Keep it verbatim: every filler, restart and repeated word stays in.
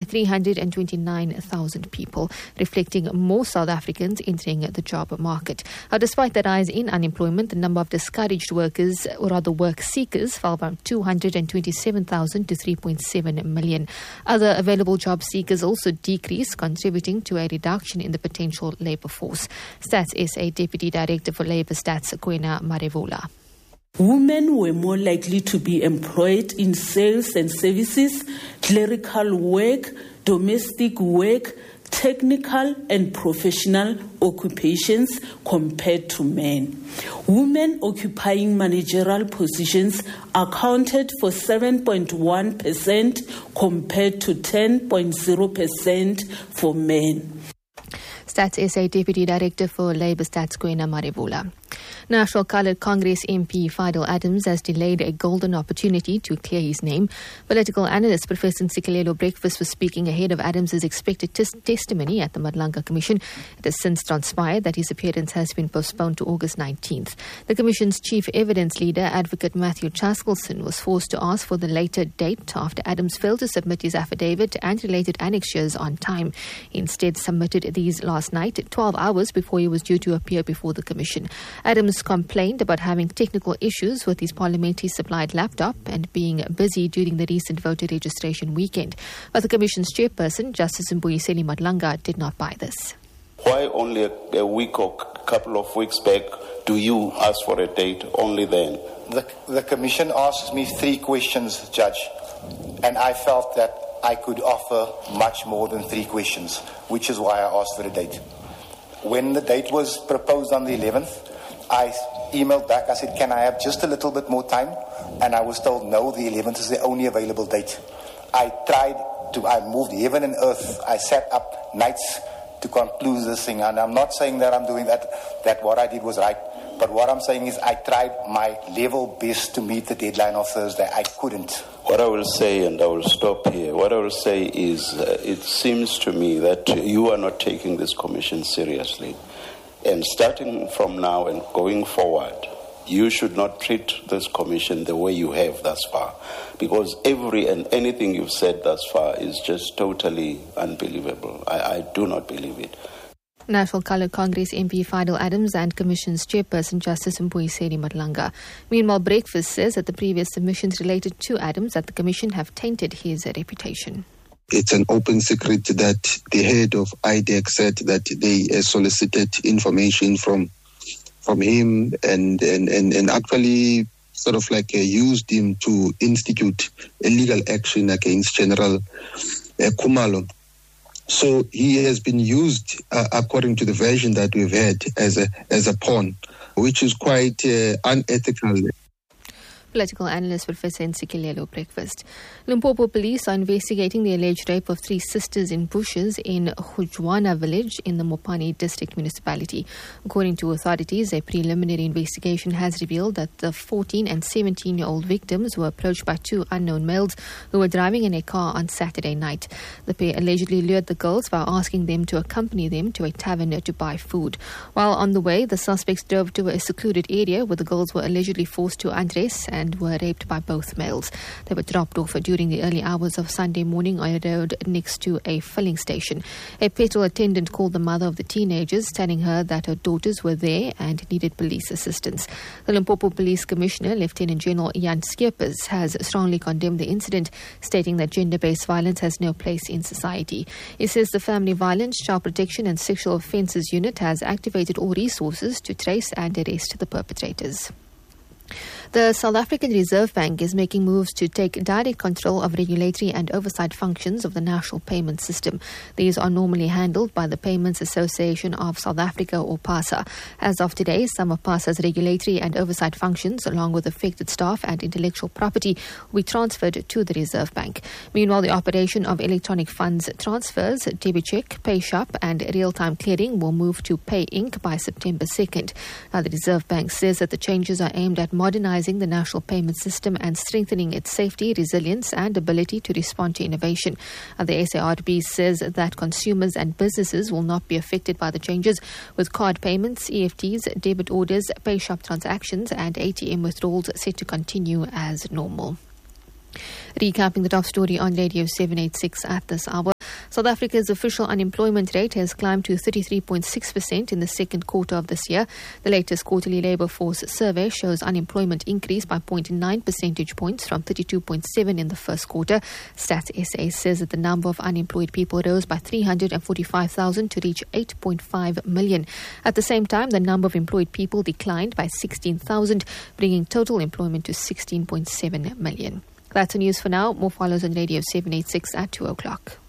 three hundred twenty-nine thousand people, reflecting more South Africans entering the job market. Now, despite the rise in unemployment, the number of discouraged workers, or rather work seekers, fell from two hundred twenty-seven thousand to three point seven million. Other available job seekers also decreased, contributing to a reduction in the potential labour force. Stats S A Deputy Director for Labour Stats, Kwena Marevula. Women were more likely to be employed in sales and services, clerical work, domestic work, technical and professional occupations compared to men. Women occupying managerial positions accounted for seven point one percent compared to ten point zero percent for men. Stats S A Deputy Director for Labour Stats, Kwena Marevula. National Coloured Congress M P Fidel Adams has delayed a golden opportunity to clear his name. Political analyst Professor Ntsikelelo Breakfast was speaking ahead of Adams' expected tes- testimony at the Madlanga Commission. It has since transpired that his appearance has been postponed to August nineteenth. The Commission's chief evidence leader, Advocate Matthew Chaskelson, was forced to ask for the later date after Adams failed to submit his affidavit and related annexures on time. He instead submitted these last night, twelve hours before he was due to appear before the Commission. Adams complained about having technical issues with his parliamentary supplied laptop and being busy during the recent voter registration weekend. But the Commission's chairperson, Justice Mbuyiseni Madlanga, did not buy this. Why only a, a week or a couple of weeks back do you ask for a date only then? The, the Commission asked me three questions, Judge, and I felt that I could offer much more than three questions, which is why I asked for a date. When the date was proposed on the eleventh, I emailed back, I said, can I have just a little bit more time? And I was told, no, the eleventh is the only available date. I tried to, I moved heaven and earth. I sat up nights to conclude this thing. And I'm not saying that I'm doing that, that what I did was right. But what I'm saying is I tried my level best to meet the deadline of Thursday. I couldn't. What I will say, and I will stop here, what I will say is uh, it seems to me that you are not taking this commission seriously. And starting from now and going forward, you should not treat this commission the way you have thus far. Because every and anything you've said thus far is just totally unbelievable. I, I do not believe it. National Coloured Congress M P Fidel Adams and Commission's chairperson Justice Mbuyiseni Madlanga. Meanwhile, Breakfast says that the previous submissions related to Adams at the Commission have tainted his reputation. It's an open secret that the head of I D E C said that they uh, solicited information from from him and, and, and, and actually sort of like uh, used him to institute a legal action against General uh, Khumalo. So he has been used, uh, according to the version that we've had, as a as a pawn, which is quite uh, unethical. Political analyst Professor Ntsikelelo Breakfast. Limpopo police are investigating the alleged rape of three sisters in bushes in Khujwana village in the Mopani district municipality. According to authorities, a preliminary investigation has revealed that the fourteen and seventeen-year-old victims were approached by two unknown males who were driving in a car on Saturday night. The pair allegedly lured the girls by asking them to accompany them to a tavern to buy food. While on the way, the suspects drove to a secluded area where the girls were allegedly forced to undress and and were raped by both males. They were dropped off during the early hours of Sunday morning on a road next to a filling station. A petrol attendant called the mother of the teenagers, telling her that her daughters were there and needed police assistance. The Limpopo Police Commissioner, Lieutenant General Jan Skeepers, has strongly condemned the incident, stating that gender-based violence has no place in society. He says the Family Violence, Child Protection and Sexual Offences Unit has activated all resources to trace and arrest the perpetrators. The South African Reserve Bank is making moves to take direct control of regulatory and oversight functions of the national payment system. These are normally handled by the Payments Association of South Africa, or PASA. As of today, some of PASA's regulatory and oversight functions, along with affected staff and intellectual property, will be transferred to the Reserve Bank. Meanwhile, the operation of electronic funds transfers, debit check, PayShap and real-time clearing will move to Pay Incorporated by September second. Now, the Reserve Bank says that the changes are aimed at modernizing the national payment system and strengthening its safety, resilience and ability to respond to innovation. Uh, the S A R B says that consumers and businesses will not be affected by the changes, with card payments, E F Ts, debit orders, PayShap transactions and A T M withdrawals set to continue as normal. Recapping the top story on Radio seven eighty-six at this hour. South Africa's official unemployment rate has climbed to thirty-three point six percent in the second quarter of this year. The latest quarterly labour force survey shows unemployment increased by zero point nine percentage points from thirty-two point seven in the first quarter. Stats S A says that the number of unemployed people rose by three hundred forty-five thousand to reach eight point five million. At the same time, the number of employed people declined by sixteen thousand, bringing total employment to sixteen point seven million. That's the news for now. More follows on Radio seven eighty-six at two o'clock.